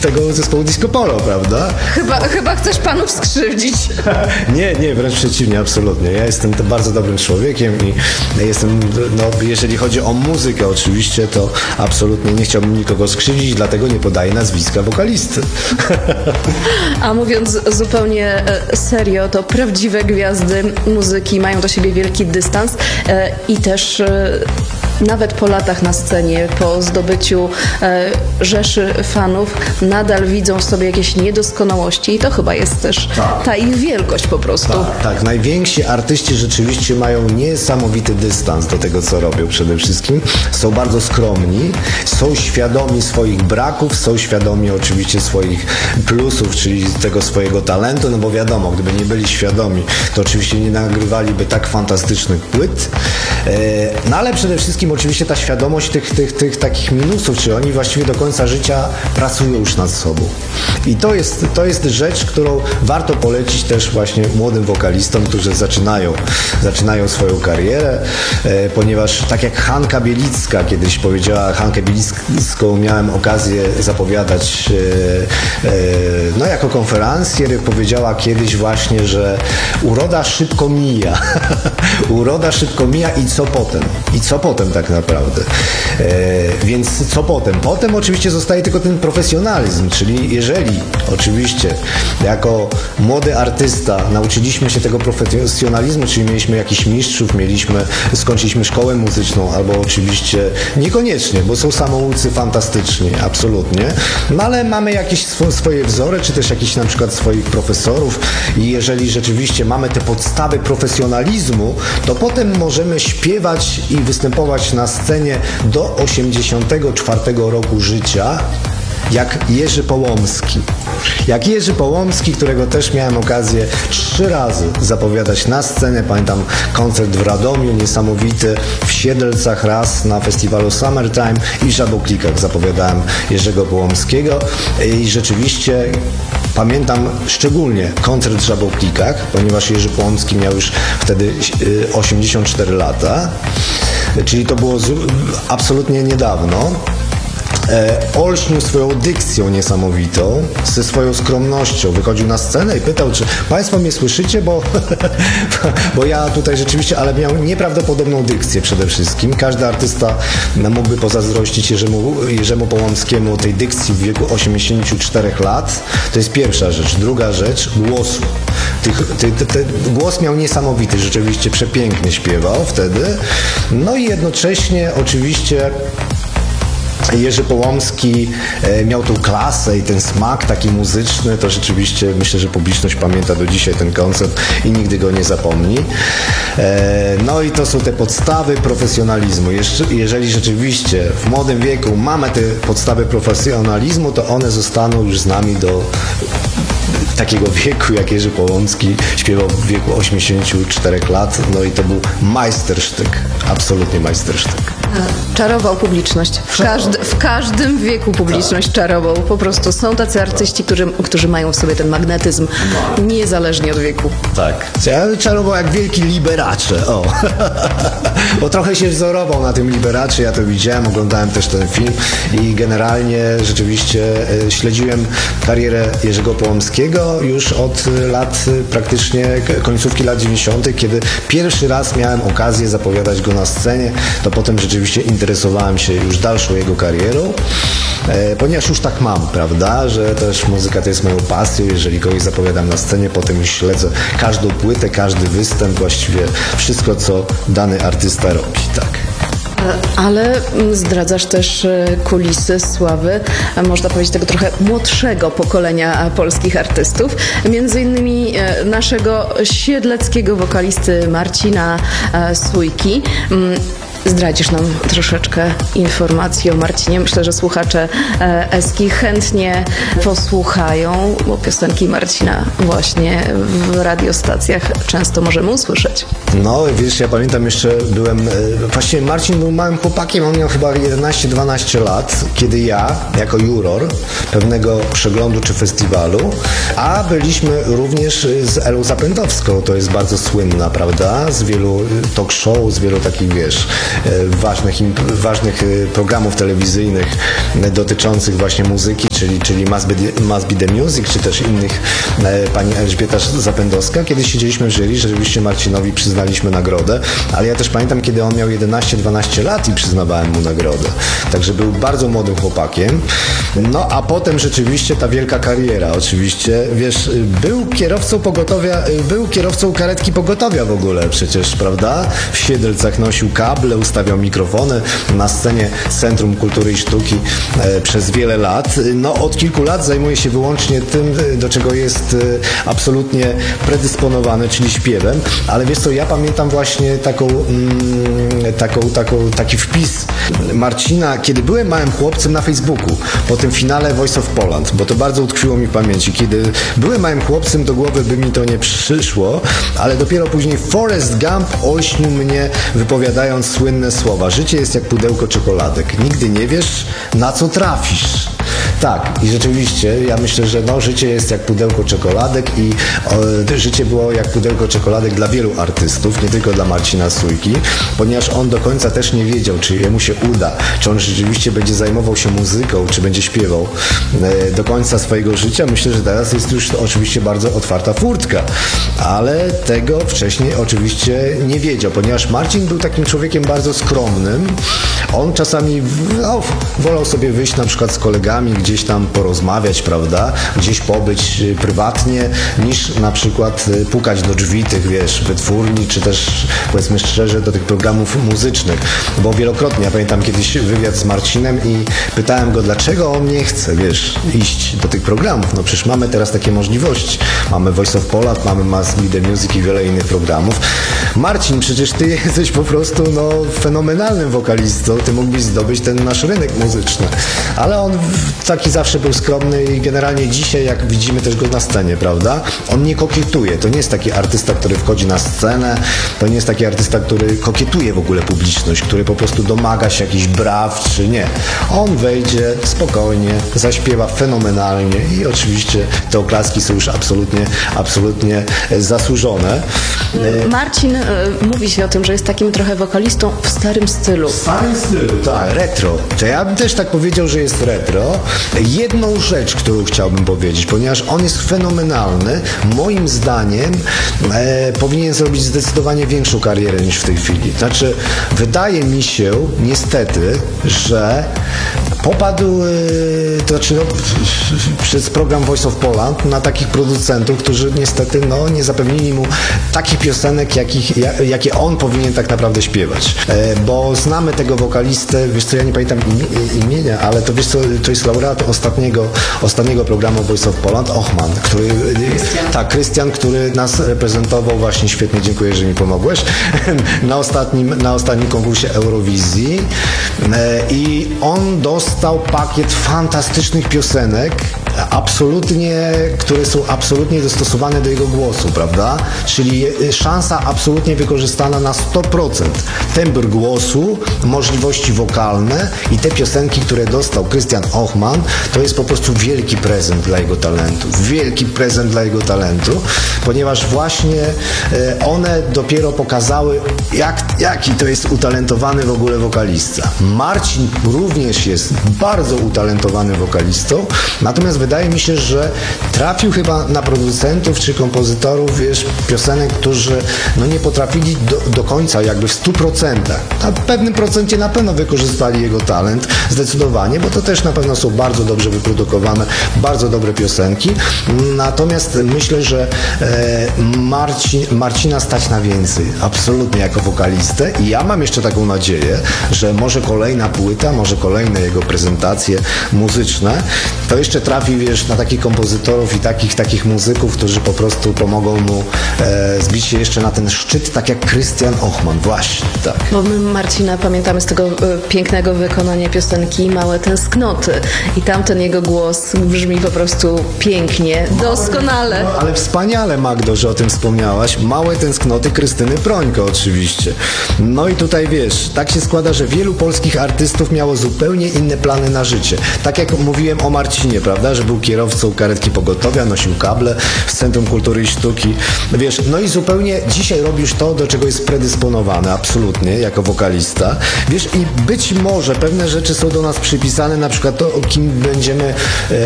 tego zespołu Disco Polo, prawda? Chyba chcesz panów skrzywdzić. Nie, wręcz przeciwnie, absolutnie. Ja jestem bardzo dobrym człowiekiem i jestem, jeżeli chodzi o muzykę oczywiście, to absolutnie nie chciałbym nikogo skrzywdzić, dlatego nie podaję nazwiska wokalisty. A mówiąc zupełnie serio, to prawdziwe gwiazdy muzyki mają do siebie wielki dystans i też nawet po latach na scenie, po zdobyciu rzeszy fanów, nadal widzą w sobie jakieś niedoskonałości i to chyba jest też ta ich wielkość po prostu. Tak. Najwięksi artyści rzeczywiście mają niesamowity dystans do tego, co robią przede wszystkim. Są bardzo skromni, są świadomi swoich braków, są świadomi oczywiście swoich plusów, czyli tego swojego talentu, no bo wiadomo, gdyby nie byli świadomi, to oczywiście nie nagrywaliby tak fantastycznych płyt. No ale przede wszystkim oczywiście ta świadomość tych takich minusów, czyli oni właściwie do końca życia pracują już nad sobą. I to jest rzecz, którą warto polecić też właśnie młodym wokalistom, którzy zaczynają swoją karierę, ponieważ tak jak Hanka Bielicka kiedyś powiedziała, Hankę Bielicką miałem okazję zapowiadać jako konferencjer, powiedziała kiedyś właśnie, że uroda szybko mija. Uroda szybko mija i co potem? I co potem tak naprawdę? Więc co potem? Potem oczywiście zostaje tylko ten profesjonalizm, czyli jeżeli oczywiście jako młody artysta nauczyliśmy się tego profesjonalizmu, czyli mieliśmy jakichś mistrzów, skończyliśmy szkołę muzyczną, albo oczywiście niekoniecznie, bo są samoucy fantastyczni, absolutnie, no ale mamy jakieś swoje wzory, czy też jakiś na przykład swoich profesorów i jeżeli rzeczywiście mamy te podstawy profesjonalizmu, to potem możemy śpiewać i występować na scenie do 84 roku życia, jak Jerzy Połomski. Jak Jerzy Połomski, którego też miałem okazję 3 razy zapowiadać na scenę. Pamiętam koncert w Radomiu niesamowity, w Siedlcach raz na festiwalu Summertime i w Żaboklikach zapowiadałem Jerzego Połomskiego i rzeczywiście pamiętam szczególnie koncert w Żaboklikach, ponieważ Jerzy Połomski miał już wtedy 84 lata, czyli to było absolutnie niedawno. Olśnił swoją dykcją niesamowitą, ze swoją skromnością. Wychodził na scenę i pytał, czy Państwo mnie słyszycie, bo ja tutaj rzeczywiście, ale miał nieprawdopodobną dykcję przede wszystkim. Każdy artysta mógłby pozazdrościć Jerzemu Połomskiemu tej dykcji w wieku 84 lat. To jest pierwsza rzecz. Druga rzecz, głosu. Głos miał niesamowity, rzeczywiście przepięknie śpiewał wtedy. No i jednocześnie oczywiście Jerzy Połomski miał tą klasę i ten smak taki muzyczny, to rzeczywiście myślę, że publiczność pamięta do dzisiaj ten koncert i nigdy go nie zapomni. No i to są te podstawy profesjonalizmu. Jeżeli rzeczywiście w młodym wieku mamy te podstawy profesjonalizmu, to one zostaną już z nami do takiego wieku, jak Jerzy Połomski śpiewał w wieku 84 lat, no i to był majstersztyk, absolutnie majstersztyk. Czarował publiczność. W każdym wieku publiczność czarował. Po prostu są tacy artyści, którzy mają w sobie ten magnetyzm niezależnie od wieku. Tak. Ja czarował jak wielki Liberace. O. Bo trochę się wzorował na tym Liberace, ja to widziałem, oglądałem też ten film i generalnie rzeczywiście śledziłem karierę Jerzego Połomskiego już od lat praktycznie końcówki lat 90., kiedy pierwszy raz miałem okazję zapowiadać go na scenie, to potem rzeczywiście interesowałem się już dalszą jego karierą, ponieważ już tak mam, prawda, że też muzyka to jest moją pasją, jeżeli kogoś zapowiadam na scenie, potem już śledzę każdą płytę, każdy występ, właściwie wszystko, co dany artysta robi, tak. Ale zdradzasz też kulisy sławy, można powiedzieć, tego trochę młodszego pokolenia polskich artystów. Między innymi naszego siedleckiego wokalisty Marcina Sójki. Zdradzisz nam troszeczkę informacji o Marcinie. Myślę, że słuchacze Eski chętnie posłuchają, bo piosenki Marcina właśnie w radiostacjach często możemy usłyszeć. No, wiesz, ja pamiętam jeszcze właściwie Marcin był małym chłopakiem, on miał chyba 11-12 lat, kiedy ja, jako juror pewnego przeglądu czy festiwalu, a byliśmy również z Elą Zapędowską, to jest bardzo słynna, prawda, z wielu talk show, z wielu takich, wiesz, ważnych programów telewizyjnych dotyczących właśnie muzyki, czyli Must Be The Music, czy też innych, pani Elżbieta Zapędowska. Kiedy siedzieliśmy w jury, rzeczywiście Marcinowi przyznaliśmy nagrodę, ale ja też pamiętam, kiedy on miał 11-12 lat i przyznawałem mu nagrodę. Także był bardzo młodym chłopakiem. No a potem rzeczywiście ta wielka kariera, oczywiście, wiesz, był kierowcą karetki pogotowia w ogóle przecież, prawda? W Siedlcach nosił kable, ustawiał mikrofony na scenie Centrum Kultury i Sztuki przez wiele lat. No od kilku lat zajmuje się wyłącznie tym, do czego jest absolutnie predysponowany, czyli śpiewem, ale wiesz co, ja pamiętam właśnie taki wpis Marcina, kiedy byłem małym chłopcem na Facebooku, po tym finale Voice of Poland, bo to bardzo utkwiło mi w pamięci. Kiedy byłem małym chłopcem, do głowy by mi to nie przyszło, ale dopiero później Forrest Gump olśnił mnie, wypowiadając słynne słowa: życie jest jak pudełko czekoladek, nigdy nie wiesz, na co trafisz. Tak, i rzeczywiście, ja myślę, że życie jest jak pudełko czekoladek i życie było jak pudełko czekoladek dla wielu artystów, nie tylko dla Marcina Sójki, ponieważ on do końca też nie wiedział, czy jemu się uda, czy on rzeczywiście będzie zajmował się muzyką, czy będzie śpiewał do końca swojego życia. Myślę, że teraz jest już oczywiście bardzo otwarta furtka, ale tego wcześniej oczywiście nie wiedział, ponieważ Marcin był takim człowiekiem bardzo skromnym. On czasami wolał sobie wyjść na przykład z kolegami, gdzieś tam porozmawiać, prawda, gdzieś pobyć prywatnie, niż na przykład pukać do drzwi tych, wiesz, wytwórni, czy też, powiedzmy szczerze, do tych programów muzycznych, bo wielokrotnie, ja pamiętam kiedyś wywiad z Marcinem i pytałem go, dlaczego on nie chce, wiesz, iść do tych programów. No przecież mamy teraz takie możliwości. Mamy Voice of Poland, mamy Must Be The Music i wiele innych programów. Marcin, przecież ty jesteś po prostu, fenomenalnym wokalistą, ty mógłbyś zdobyć ten nasz rynek muzyczny. Ale on taki zawsze był skromny i generalnie dzisiaj, jak widzimy też go na scenie, prawda? On nie kokietuje. To nie jest taki artysta, który wchodzi na scenę, to nie jest taki artysta, który kokietuje w ogóle publiczność, który po prostu domaga się jakichś braw, czy nie. On wejdzie spokojnie, zaśpiewa fenomenalnie i oczywiście te oklaski są już absolutnie zasłużone. Marcin, mówi się o tym, że jest takim trochę wokalistą w starym stylu. W starym stylu, tak, retro. To ja bym też tak powiedział, że jest retro. Jedną rzecz, którą chciałbym powiedzieć, ponieważ on jest fenomenalny, moim zdaniem powinien zrobić zdecydowanie większą karierę niż w tej chwili. Znaczy, wydaje mi się, niestety, że popadł przez program Voice of Poland na takich producentów, którzy niestety nie zapewnili mu takich piosenek, jakie on powinien tak naprawdę śpiewać. Bo znamy tego wokalistę, wiesz co, ja nie pamiętam imienia, ale to wiesz co, to jest laureat ostatniego programu Voice of Poland, Ochman, który... Krystian, który nas reprezentował właśnie świetnie, dziękuję, że mi pomogłeś, na ostatnim konkursie Eurowizji i on dostał pakiet fantastycznych piosenek, które są absolutnie dostosowane do jego głosu, prawda? Czyli szansa absolutnie wykorzystana na 100%. Tembr głosu, możliwości wokalne i te piosenki, które dostał Krystian Ochman, to jest po prostu wielki prezent dla jego talentu. Wielki prezent dla jego talentu, ponieważ właśnie one dopiero pokazały, jaki to jest utalentowany w ogóle wokalista. Marcin również jest bardzo utalentowanym wokalistą, natomiast wydaje mi się, że trafił chyba na producentów czy kompozytorów, wiesz, piosenek, którzy nie potrafili do końca, jakby w 100%. Na pewnym procencie na pewno wykorzystali jego talent, zdecydowanie, bo to też na pewno są bardzo dobrze wyprodukowane, bardzo dobre piosenki. Natomiast myślę, że Marcina stać na więcej, absolutnie jako wokalistę i ja mam jeszcze taką nadzieję, że może kolejna płyta, może kolejne jego prezentacje muzyczne, to jeszcze trafi, wiesz, na takich kompozytorów i takich muzyków, którzy po prostu pomogą mu zbić się jeszcze na ten szczyt, tak jak Krystian Ochman, właśnie, tak. Bo my Marcina pamiętamy z tego pięknego wykonania piosenki Małe tęsknoty i tamten jego głos brzmi po prostu pięknie, doskonale. No, ale wspaniale, Magdo, że o tym wspomniałaś. Małe tęsknoty Krystyny Prońko oczywiście. No i tutaj wiesz, tak się składa, że wielu polskich artystów miało zupełnie inne plany na życie. Tak jak mówiłem o Marcinie, prawda, że był kierowcą karetki pogotowia, nosił kable w Centrum Kultury i Sztuki. Wiesz, no i zupełnie dzisiaj robisz to, do czego jest predysponowany, absolutnie, jako wokalista. Wiesz, i być może pewne rzeczy są do nas przypisane, na przykład to, kim będziemy